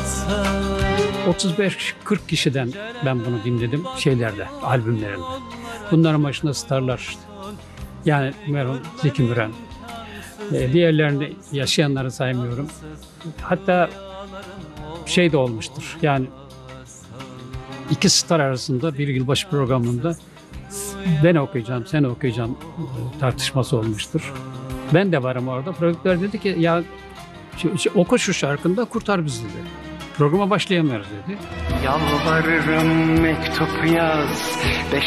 35-40 kişiden ben bunu dinledim şeylerde, albümlerinde. Bunların başında starlar işte. Yani merhum Zeki Müren. Diğerlerini yaşayanları saymıyorum. Hatta şey de olmuştur. Yani iki star arasında bir yılbaşı programında ben okuyacağım, sen okuyacağım tartışması olmuştur. Ben de varım orada. Prodüktör dedi ki ya oku şu şarkında kurtar bizi dedi. Programa başlayamıyoruz dedi. Yalvarırım mektup yaz, 5